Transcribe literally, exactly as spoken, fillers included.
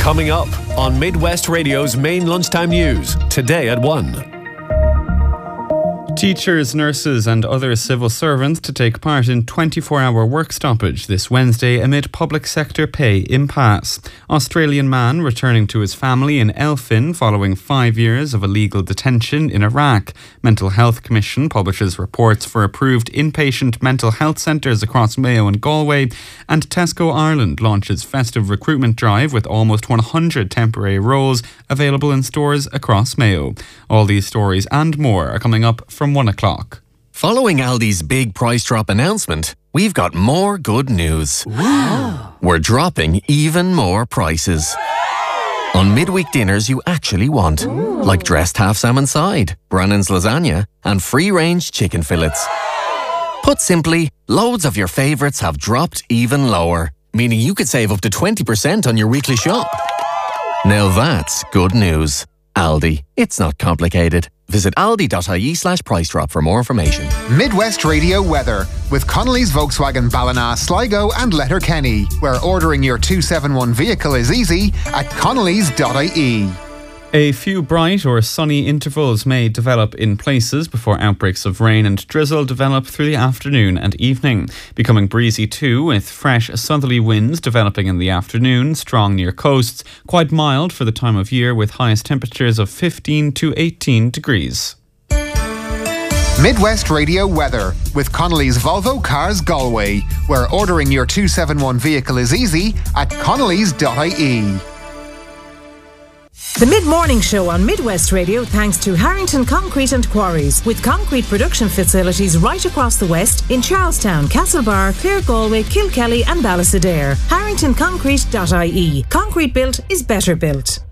Coming up on Midwest Radio's main lunchtime news, today at one. Teachers, nurses and other civil servants to take part in twenty-four hour work stoppage this Wednesday amid public sector pay impasse. Australian man returning to his family in Elphin following five years of illegal detention in Iraq. Mental Health Commission publishes reports for approved inpatient mental health centres across Mayo and Galway, and Tesco Ireland launches festive recruitment drive with almost one hundred temporary roles available in stores across Mayo. All these stories and more are coming up from one o'clock. Following Aldi's big price drop announcement, we've got more good news. Wow. We're dropping even more prices. On midweek dinners you actually want, Ooh. Like dressed half salmon side, Brannan's lasagna, and free-range chicken fillets. Put simply, loads of your favourites have dropped even lower, meaning you could save up to twenty percent on your weekly shop. Now that's good news. Aldi. It's not complicated. Visit aldi.ie slash price drop for more information. Midwest Radio weather with Connolly's Volkswagen Ballina, Sligo and Letterkenny, where ordering your two seventy-one vehicle is easy at connellys dot I E. A few bright or sunny intervals may develop in places before outbreaks of rain and drizzle develop through the afternoon and evening. Becoming breezy too, with fresh southerly winds developing in the afternoon, strong near coasts, quite mild for the time of year with highest temperatures of fifteen to eighteen degrees. Midwest Radio weather with Connolly's Volvo Cars Galway, where ordering your two seventy-one vehicle is easy at connellys dot I E. The Mid-Morning Show on Midwest Radio thanks to Harrington Concrete and Quarries, with concrete production facilities right across the West in Charlestown, Castlebar, Clare Galway, Kilkelly and Ballysadare. harrington concrete dot I E. Concrete built is better built.